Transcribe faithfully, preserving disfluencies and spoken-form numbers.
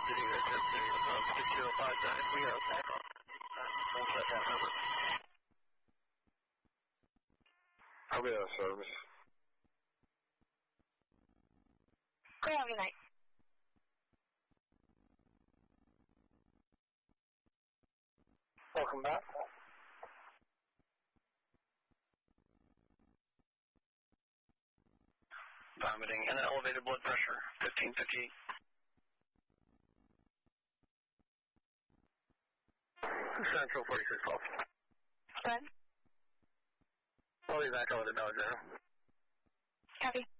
City or Tiffany, um, six zero five nine. We are okay. We'll set that number. I'll be out of service. Go on, good night. Welcome back. Vomiting and elevated blood pressure, fifteen fifty-eight. Central forty-six twelve. Go ahead. I'll be back over the Dollar General. Copy.